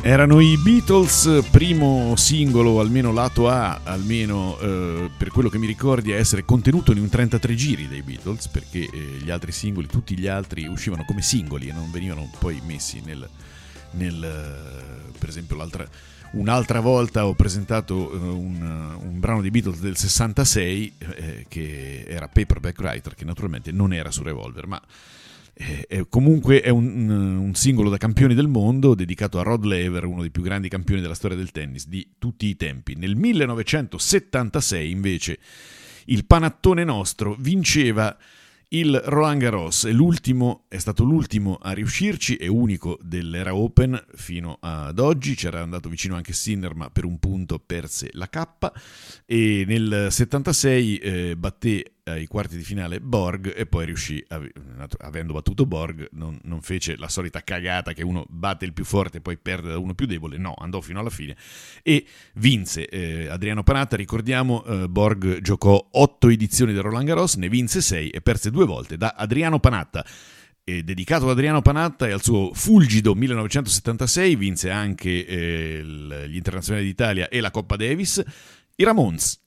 Erano i Beatles, primo singolo, almeno lato A, almeno per quello che mi ricordi, a essere contenuto in un 33 giri dei Beatles, perché gli altri singoli, tutti gli altri, uscivano come singoli e non venivano poi messi per esempio un'altra volta ho presentato un brano dei Beatles del 66 che era Paperback Writer, che naturalmente non era su Revolver, ma comunque è un singolo da campioni del mondo dedicato a Rod Laver, uno dei più grandi campioni della storia del tennis di tutti i tempi. Nel 1976 invece il panattone nostro vinceva il Roland Garros, è stato l'ultimo a riuscirci, è unico dell'era Open fino ad oggi, c'era andato vicino anche Sinner ma per un punto perse la K, e nel 76 batté ai quarti di finale Borg e poi riuscì, avendo battuto Borg, non fece la solita cagata che uno batte il più forte e poi perde da uno più debole, no, andò fino alla fine e vinse. Adriano Panatta, ricordiamo, Borg giocò 8 edizioni del Roland Garros, ne vinse 6 e perse 2 volte da Adriano Panatta. E dedicato ad Adriano Panatta e al suo fulgido 1976, vinse anche gli internazionali d'Italia e la Coppa Davis, i Ramones.